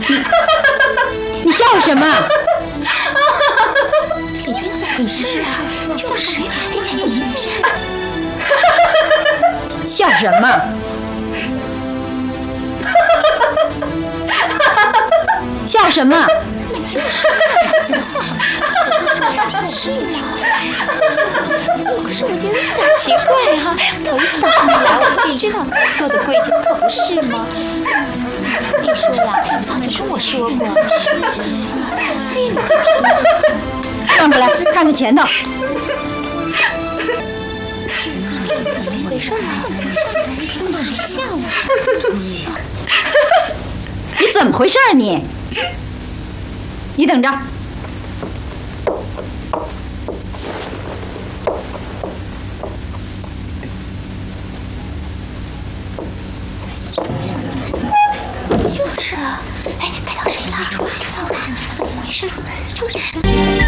你笑什么？ 里面怎么回事啊？就是笑什么？笑什么？ 可是我觉得有点奇怪哈，头一次到这里来，我就知道这么多的规矩，可不是吗？秘书呀，早就跟我说过。 转过来看看前头。 这怎么回事啊？怎么还笑啊？ 你怎么回事啊你？你等着。 就是啊，哎，看到谁了？出来，怎么回事？就是。